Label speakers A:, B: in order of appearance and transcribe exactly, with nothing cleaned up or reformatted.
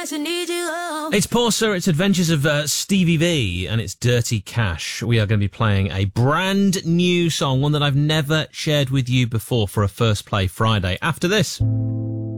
A: nights I need you. Oh.
B: It's Porser, it's Adventures of uh, Stevie V, and it's Dirty Cash. We are going to be playing a brand new song, one that I've never shared with you before for a First Play Friday. After this...